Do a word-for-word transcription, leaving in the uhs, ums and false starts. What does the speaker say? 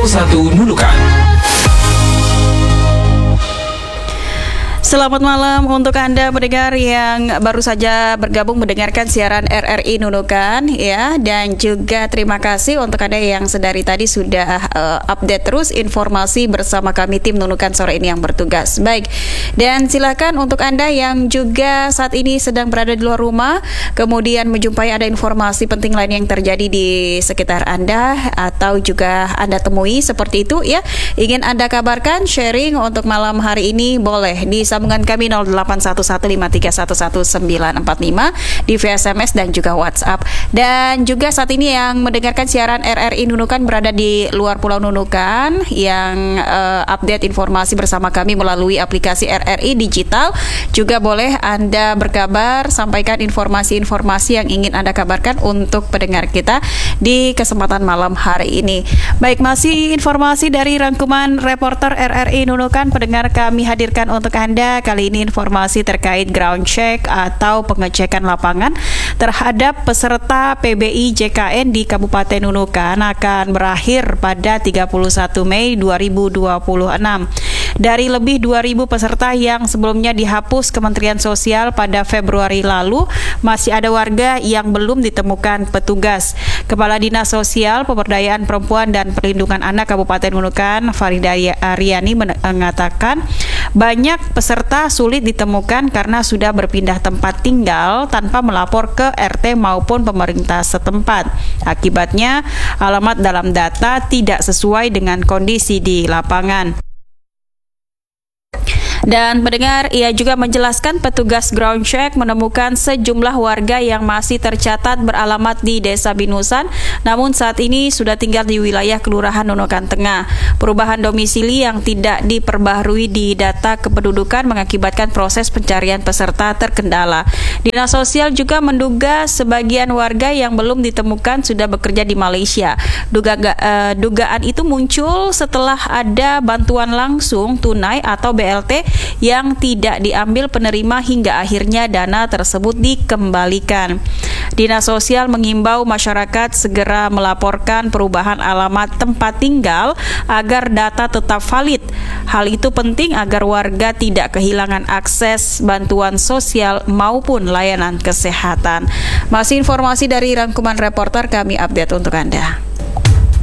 nol satu Nunukan. Selamat malam untuk Anda pendengar yang baru saja bergabung mendengarkan siaran R R I Nunukan ya, dan juga terima kasih untuk Anda yang sedari tadi sudah uh, update terus informasi bersama kami tim Nunukan sore ini yang bertugas. Baik, dan silakan untuk Anda yang juga saat ini sedang berada di luar rumah, kemudian menjumpai ada informasi penting lain yang terjadi di sekitar Anda atau juga Anda temui seperti itu ya, ingin Anda kabarkan, sharing untuk malam hari ini, boleh di sambungan kami nol delapan satu satu lima tiga satu satu sembilan empat lima di via S M S dan juga WhatsApp. Dan juga saat ini yang mendengarkan siaran R R I Nunukan berada di luar Pulau Nunukan yang uh, update informasi bersama kami melalui aplikasi R R I Digital, juga boleh Anda berkabar, sampaikan informasi-informasi yang ingin Anda kabarkan untuk pendengar kita di kesempatan malam hari ini. Baik, masih informasi dari rangkuman reporter R R I Nunukan pendengar kami hadirkan untuk Anda. Kali ini informasi terkait ground check atau pengecekan lapangan terhadap peserta P B I J K N di Kabupaten Nunukan akan berakhir pada tiga puluh satu Mei dua ribu dua puluh enam. Dari lebih dua ribu peserta yang sebelumnya dihapus Kementerian Sosial pada Februari lalu, masih ada warga yang belum ditemukan petugas. Kepala Dinas Sosial, Pemberdayaan Perempuan dan Perlindungan Anak Kabupaten Nunukan, Farida Aryani mengatakan banyak peserta sulit ditemukan karena sudah berpindah tempat tinggal tanpa melapor ke R T maupun pemerintah setempat. Akibatnya, alamat dalam data tidak sesuai dengan kondisi di lapangan. Dan pendengar, ia juga menjelaskan petugas ground check menemukan sejumlah warga yang masih tercatat beralamat di Desa Binusan, namun saat ini sudah tinggal di wilayah Kelurahan Nunukan Tengah. Perubahan domisili yang tidak diperbaharui di data kependudukan mengakibatkan proses pencarian peserta terkendala. Dinas Sosial juga menduga sebagian warga yang belum ditemukan sudah bekerja di Malaysia. Duga, uh, dugaan itu muncul setelah ada bantuan langsung tunai atau B L T yang tidak diambil penerima hingga akhirnya dana tersebut dikembalikan. Dinas Sosial mengimbau masyarakat segera melaporkan perubahan alamat tempat tinggal agar data tetap valid. Hal itu penting agar warga tidak kehilangan akses bantuan sosial maupun layanan kesehatan. Masih informasi dari rangkuman reporter kami update untuk Anda.